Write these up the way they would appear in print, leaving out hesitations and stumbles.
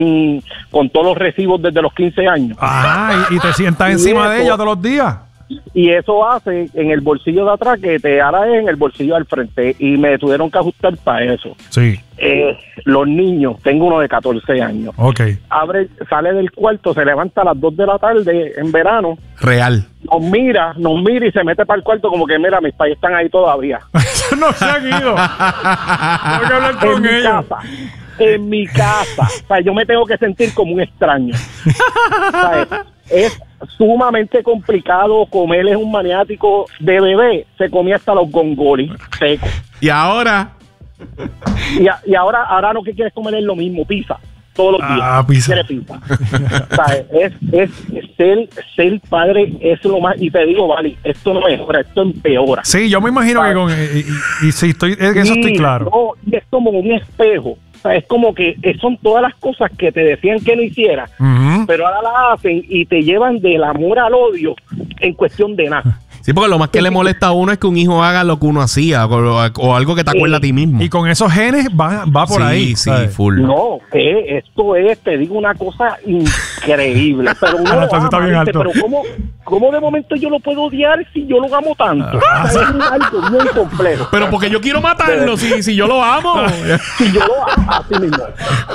con todos los recibos desde los 15 años. Ajá, y te sientas encima de ella todos los días. Y eso hace en el bolsillo de atrás que te hará en el bolsillo del frente. Y me tuvieron que ajustar para eso. Sí. Los niños, tengo uno de 14 años. Ok. Sale del cuarto, se levanta a las 2 de la tarde en verano. Real. Nos mira y se mete para el cuarto como que, mira, mis pais están ahí todavía. No se han ido. Tengo que hablar con ellos. En mi casa. O sea, yo me tengo que sentir como un extraño. O sea, es sumamente complicado comer. Es un maniático. De bebé se comía hasta los gongolis secos. Y ahora y ahora lo que quieres comer es lo mismo, pizza todos los días. Pizza. Quiere pizza. O sea, es ser padre es lo más. Y te digo, vale, esto no mejora, esto empeora. Sí, yo me imagino que con y sí, eso estoy claro. No, y es como un espejo. O sea, es como que son todas las cosas que te decían que no hicieras, pero ahora las hacen y te llevan del amor al odio en cuestión de nada. Sí, porque lo más que le molesta a uno es que un hijo haga lo que uno hacía o algo que te acuerda a ti mismo. Y con esos genes va por ahí. Sí, full. No, esto es, te digo una cosa increíble. Pero uno lo ama, está bien alto. Pero ¿cómo de momento yo lo puedo odiar si yo lo amo tanto? O sea, es algo muy complejo. Pero porque yo quiero matarlo si yo lo amo. Si yo lo amo, así mismo.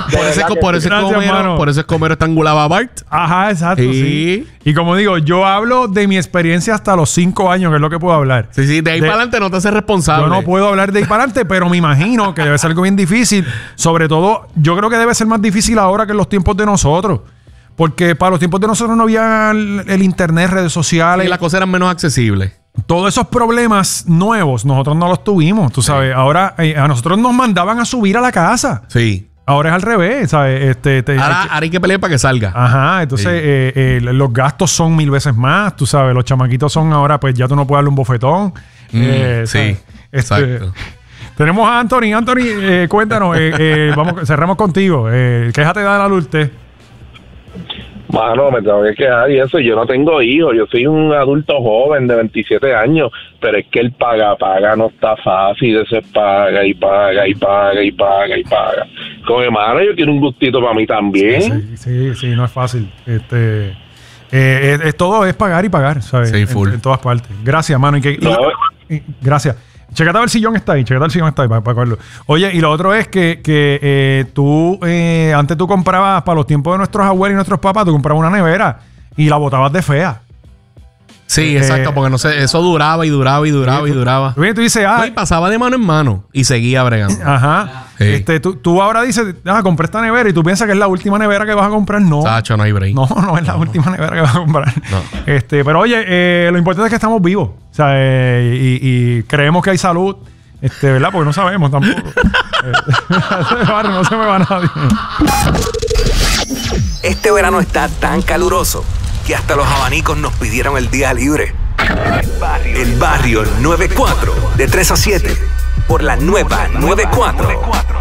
Por eso es Comero estrangulaba a Bart. Ajá, exacto, sí. Y como digo, yo hablo de mi experiencia hasta los 5 años, que es lo que puedo hablar. Sí, de ahí para adelante no te haces responsable. Yo no puedo hablar de ahí para adelante, pero me imagino que debe ser algo bien difícil. Sobre todo, yo creo que debe ser más difícil ahora que en los tiempos de nosotros. Porque para los tiempos de nosotros no había el internet, redes sociales. Y las cosas eran menos accesibles. Todos esos problemas nuevos, nosotros no los tuvimos, tú sabes. Ahora, a nosotros nos mandaban a subir a la casa. Sí. Ahora es al revés, ¿sabes? Ahora hay que pelear para que salga. Ajá, entonces los gastos son 1000 veces más, tú sabes. Los chamaquitos son ahora, pues ya tú no puedes darle un bofetón. Sí, exacto. Tenemos a Anthony. Anthony, cuéntanos, cerramos contigo. Quéjate de la adultez. Mano, me tengo que quedar y eso. Yo no tengo hijos, yo soy un adulto joven de 27 años, pero es que el paga no está fácil. Eso es paga. Como hermano, yo quiero un gustito para mí también. Sí, no es fácil. Todo es pagar y pagar, ¿sabes? Sí, full. En todas partes. Gracias, mano. Gracias. Checate a ver el sillón está ahí, para cogerlo. Oye, y lo otro es que tú, antes tú comprabas, para los tiempos de nuestros abuelos y nuestros papás, tú comprabas una nevera y la botabas de fea. Sí, exacto, porque no sé, eso duraba. Tú dices, y pasaba de mano en mano y seguía bregando. Ajá. Sí. Tú ahora dices, compré esta nevera y tú piensas que es la última nevera que vas a comprar. No. Sacho, no hay break. No es la última nevera que vas a comprar. No. Pero oye, lo importante es que estamos vivos. O sea, y creemos que hay salud. ¿Verdad? Porque no sabemos tampoco. No se me va nadie. Este verano está tan caluroso que hasta los abanicos nos pidieron el día libre. El Barrio 94, de 3 a 7, por la nueva 94.